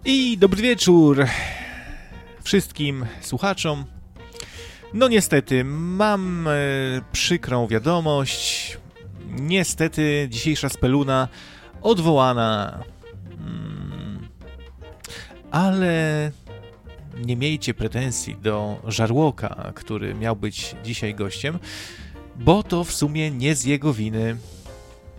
I dobry wieczór wszystkim słuchaczom. No niestety, mam przykrą wiadomość. Niestety dzisiejsza speluna odwołana. Ale nie miejcie pretensji do Żarłoka, który miał być dzisiaj gościem, bo to w sumie nie z jego winy.